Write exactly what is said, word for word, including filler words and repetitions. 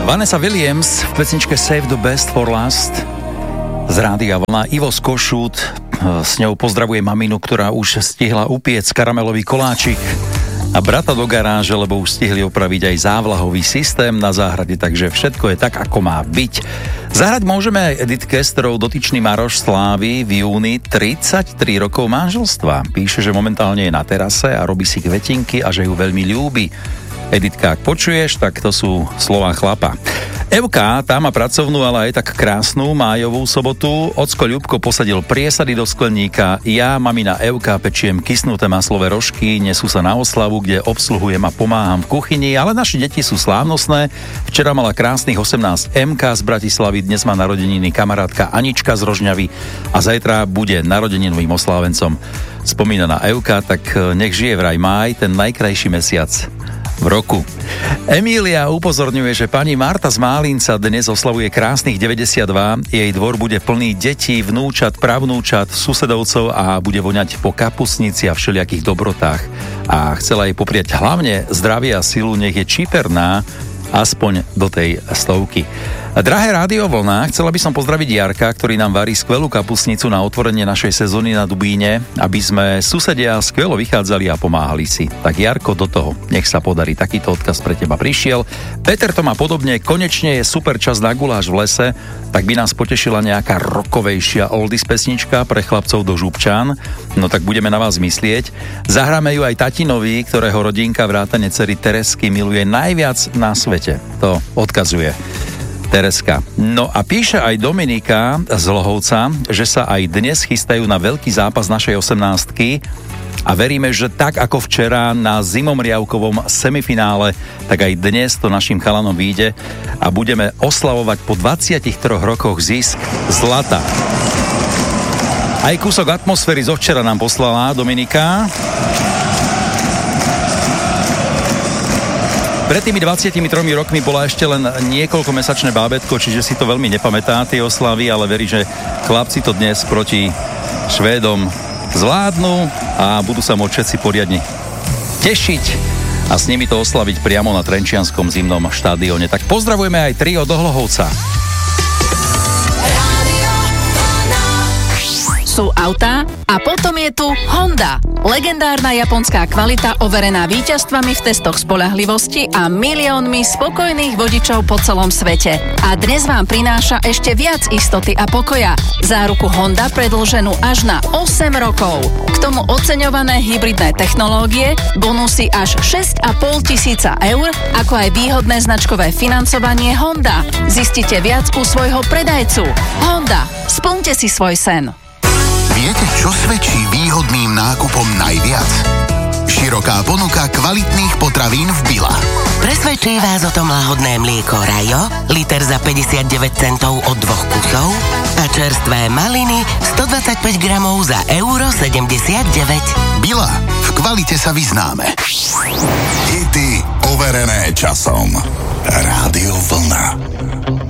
Vanessa Williams v pesničke Save the Best for Last z Rádia Vlna. Ivo z Košút, s ňou pozdravuje maminu, ktorá už stihla upiec karamelový koláčik a brata do garáže, lebo už stihli opraviť aj závlahový systém na záhrade, takže všetko je tak, ako má byť. Zahrať môžeme aj Edith Kesterov dotyčný Maroš slávi v júni tridsaťtri rokov manželstva. Píše, že momentálne je na terase a robí si kvetinky a že ju veľmi ľúbi. Editka, ak počuješ, tak to sú slová chlapa. Evka, tá má pracovnú, ale aj tak krásnu májovú sobotu. Ocko Ľubko posadil priesady do skleníka. Ja, mamina Evka, pečiem kysnuté maslové rožky, nesú sa na oslavu, kde obsluhujem a pomáham v kuchyni, ale naši deti sú slávnostné. Včera mala krásnych osemnásť em ká z Bratislavy, dnes má narodeniny kamarátka Anička z Rožňavy a zajtra bude narodeninovým oslávencom. Spomína na Evka, tak nech žije vraj máj, ten najkrajší mesiac v roku. Emília upozorňuje, že pani Marta z Málinca dnes oslavuje krásnych deväťdesiatdva. Jej dvor bude plný detí, vnúčat, pravnúčat, susedovcov a bude voňať po kapusnici a všelijakých dobrotách. A chcela jej popriať hlavne zdravie a silu, nech je čiperná aspoň do tej stovky. Drahé Rádio Vlna, chcela by som pozdraviť Jarka, ktorý nám varí skvelú kapusnicu na otvorenie našej sezóny na Dubíne, aby sme susedia skvelo vychádzali a pomáhali si. Tak Jarko, do toho, nech sa podarí, takýto odkaz pre teba prišiel. Peter to má podobne, konečne je super čas na guláš v lese, tak by nás potešila nejaká rokovejšia oldies pesnička pre chlapcov do Župčan, no tak budeme na vás myslieť. Zahráme ju aj tatinovi, ktorého rodinka vrátane dcery Teresky miluje najviac na svete. To odkazuje Tereska. No a píše aj Dominika z Lohovca, že sa aj dnes chystajú na veľký zápas našej osemnástky a veríme, že tak ako včera na zimomriavkovom semifinále, tak aj dnes to našim chalanom vyjde a budeme oslavovať po dvadsiatich troch rokoch zisk zlata. Aj kúsok atmosféry zo včera nám poslala Dominika. Pred tými dvadsiatimi tromi rokmi bola ešte len niekoľkomesačné bábätko, čiže si to veľmi nepamätá, tie oslavy, ale verí, že chlapci to dnes proti Švédom zvládnu a budú sa môcť všetci poriadne tešiť a s nimi to oslaviť priamo na Trenčianskom zimnom štadióne. Tak pozdravujeme aj trio do Hlohovca. Sú autá a potom je tu Honda. Legendárna japonská kvalita overená víťazstvami v testoch spoľahlivosti a miliónmi spokojných vodičov po celom svete. A dnes vám prináša ešte viac istoty a pokoja. Záruku Honda predĺženú až na osem rokov. K tomu oceňované hybridné technológie, bonusy až šesť a pol tisíca eur, ako aj výhodné značkové financovanie Honda. Zistite viac u svojho predajcu. Honda, splňte si svoj sen. Viete, čo svedčí výhodným nákupom najviac? Široká ponuka kvalitných potravín v Billa. Presvedčí vás o tom lahodné mlieko Rajo, liter za päťdesiatdeväť centov od dvoch kusov a čerstvé maliny stodvadsaťpäť gramov za euro sedemdesiatdeväť. Billa, v kvalite sa vyznáme. Hity overené časom. Rádio Vlna.